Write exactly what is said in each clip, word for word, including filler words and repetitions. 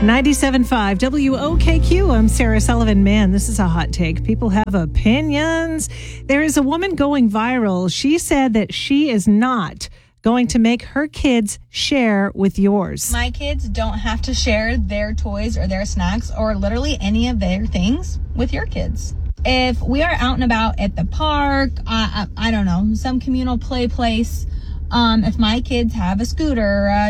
ninety-seven point five W O K Q. I'm Sarah Sullivan. Man, this is a hot take. People have opinions. There is a woman going viral. She said that she is not going to make her kids share with yours. My kids don't have to share their toys or their snacks or literally any of their things with your kids. If we are out and about at the park, uh, I, I don't know, some communal play place, um, if my kids have a scooter, a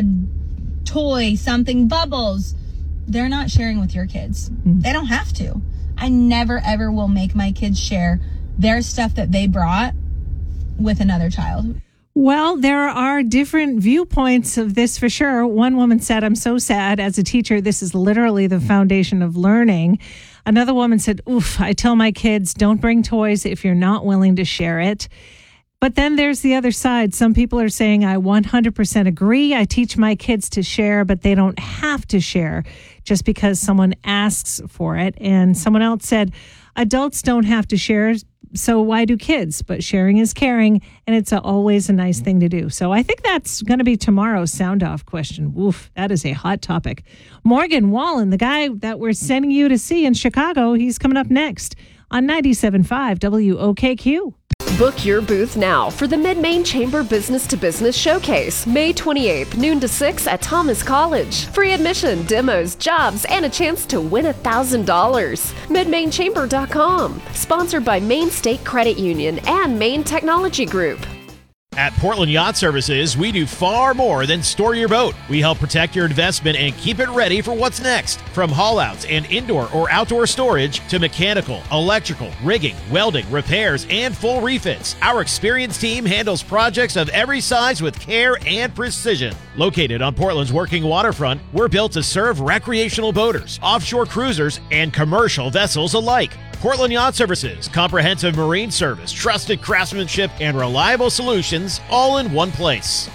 toy, something, bubbles, they're not sharing with your kids. Mm. They don't have to. I never, ever will make my kids share their stuff that they brought with another child. Well, there are different viewpoints of this for sure. One woman said, I'm so sad. As a teacher, this is literally the foundation of learning. Another woman said, oof, I tell my kids, don't bring toys if you're not willing to share it. But then there's the other side. Some people are saying, I one hundred percent agree. I teach my kids to share, but they don't have to share just because someone asks for it. And someone else said, adults don't have to share, so why do kids? But sharing is caring, and it's a, always a nice thing to do. So I think that's going to be tomorrow's Sound Off question. Oof, that is a hot topic. Morgan Wallen, the guy that we're sending you to see in Chicago, he's coming up next on ninety-seven point five W O K Q. Book your booth now for the Mid-Maine Chamber Business to Business Showcase, May twenty-eighth, noon to six at Thomas College. Free admission, demos, jobs, and a chance to win one thousand dollars. mid maine chamber dot com. Sponsored by Maine State Credit Union and Maine Technology Group. At Portland Yacht Services, we do far more than store your boat. We help protect your investment and keep it ready for what's next. From haul-outs and indoor or outdoor storage to mechanical, electrical, rigging, welding, repairs, and full refits, our experienced team handles projects of every size with care and precision. Located on Portland's working waterfront, we're built to serve recreational boaters, offshore cruisers, and commercial vessels alike. Portland Yacht Services, comprehensive marine service, trusted craftsmanship, and reliable solutions all in one place.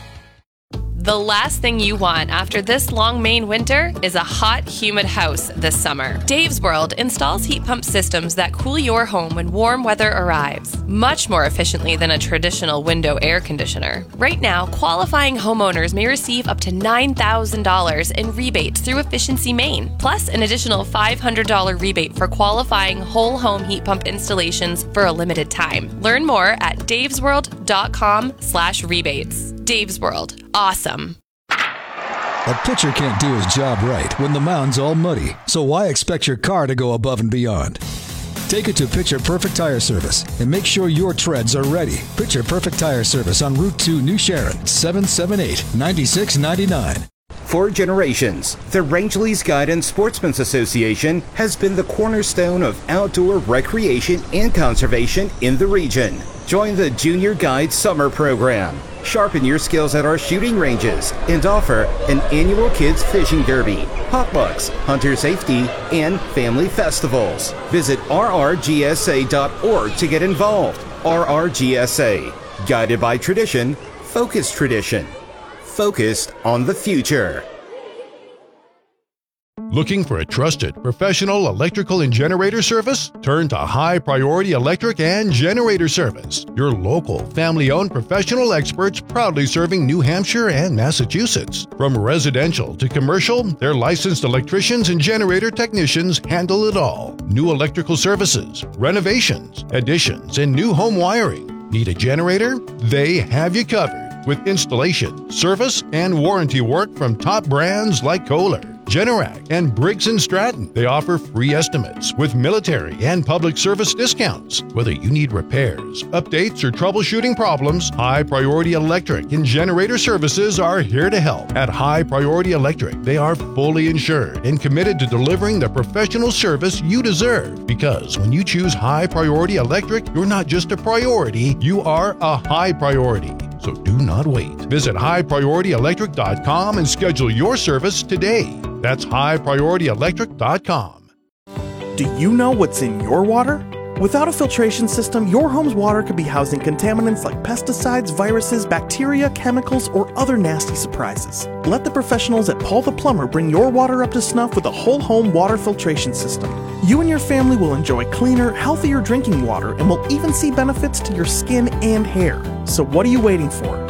The last thing you want after this long Maine winter is a hot, humid house this summer. Dave's World installs heat pump systems that cool your home when warm weather arrives, much more efficiently than a traditional window air conditioner. Right now, qualifying homeowners may receive up to nine thousand dollars in rebates through Efficiency Maine, plus an additional five hundred dollars rebate for qualifying whole home heat pump installations for a limited time. Learn more at davesworld.com slash rebates. Dave's World. Awesome. A pitcher can't do his job right when the mound's all muddy, so why expect your car to go above and beyond? Take it to Pitcher Perfect Tire Service and make sure your treads are ready. Pitcher Perfect Tire Service on Route two, New Sharon, seven seven eight, nine six nine nine. For generations, the Rangeley's Guide and Sportsman's Association has been the cornerstone of outdoor recreation and conservation in the region. Join the Junior Guide Summer Program. Sharpen your skills at our shooting ranges and offer an annual kids fishing derby, potlucks, hunter safety, and family festivals. Visit r r g s a dot org to get involved. R R G S A, guided by tradition, focused tradition. Focused on the future. Looking for a trusted, professional electrical and generator service? Turn to High Priority Electric and Generator Service, your local, family-owned professional experts proudly serving New Hampshire and Massachusetts. From residential to commercial, their licensed electricians and generator technicians handle it all. New electrical services, renovations, additions, and new home wiring. Need a generator? They have you covered with installation, service, and warranty work from top brands like Kohler, Generac, and Briggs and Stratton. They offer free estimates with military and public service discounts. Whether you need repairs, updates, or troubleshooting problems, High Priority Electric and Generator Services are here to help. At High Priority Electric, they are fully insured and committed to delivering the professional service you deserve. Because when you choose High Priority Electric, you're not just a priority, you are a high priority. So do not wait. Visit high priority electric dot com and schedule your service today. That's high priority electric dot com. Do you know what's in your water? Without a filtration system, your home's water could be housing contaminants like pesticides, viruses, bacteria, chemicals, or other nasty surprises. Let the professionals at Paul the Plumber bring your water up to snuff with a whole home water filtration system. You and your family will enjoy cleaner, healthier drinking water and will even see benefits to your skin and hair. So what are you waiting for?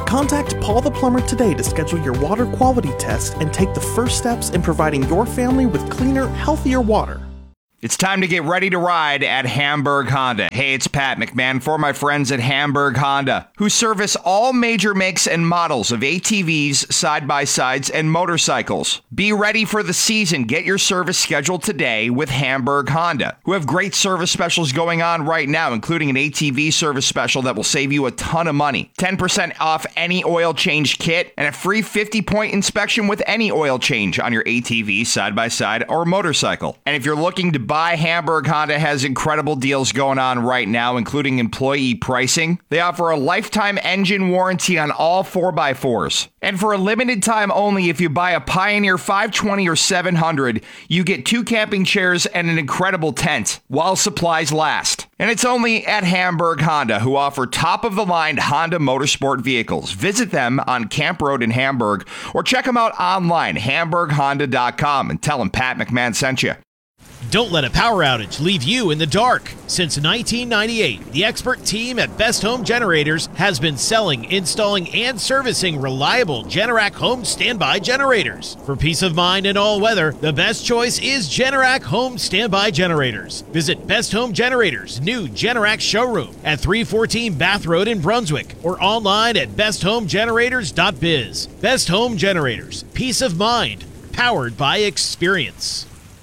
Contact Paul the Plumber today to schedule your water quality test and take the first steps in providing your family with cleaner, healthier water. It's time to get ready to ride at Hamburg Honda. Hey, it's Pat McMahon for my friends at Hamburg Honda, who service all major makes and models of A T Vs, side-by-sides, and motorcycles. Be ready for the season. Get your service scheduled today with Hamburg Honda, who have great service specials going on right now, including an A T V service special that will save you a ton of money. ten percent off any oil change kit and a free fifty-point inspection with any oil change on your A T V, side-by-side, or motorcycle. And if you're looking to buy, Hamburg Honda has incredible deals going on right now, including employee pricing. They offer a lifetime engine warranty on all four by fours. And for a limited time only, if you buy a Pioneer five twenty or seven hundred, you get two camping chairs and an incredible tent while supplies last. And it's only at Hamburg Honda, who offer top-of-the-line Honda motorsport vehicles. Visit them on Camp Road in Hamburg or check them out online, hamburg honda dot com, and tell them Pat McMahon sent you. Don't let a power outage leave you in the dark. Since nineteen ninety-eight, the expert team at Best Home Generators has been selling, installing, and servicing reliable Generac home standby generators. For peace of mind in all weather, the best choice is Generac home standby generators. Visit Best Home Generators' new Generac showroom at three fourteen Bath Road in Brunswick or online at best home generators dot biz. Best Home Generators, peace of mind, powered by experience.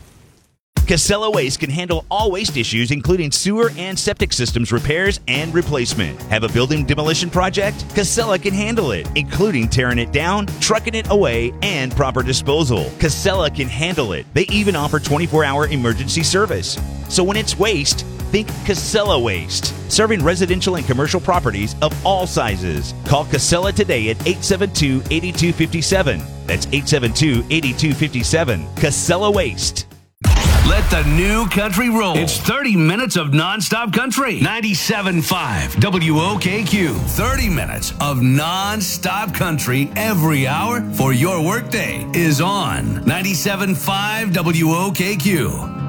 Casella Waste can handle all waste issues, including sewer and septic systems repairs and replacement. Have a building demolition project? Casella can handle it, including tearing it down, trucking it away, and proper disposal. Casella can handle it. They even offer twenty-four hour emergency service. So when it's waste, think Casella Waste. Serving residential and commercial properties of all sizes. Call Casella today at eight seven two, eight two five seven. That's eight seven two, eight two five seven. Casella Waste. Let the new country roll. It's thirty minutes of nonstop country. ninety-seven point five W O K Q. thirty minutes of nonstop country every hour for your workday is on ninety-seven point five W O K Q.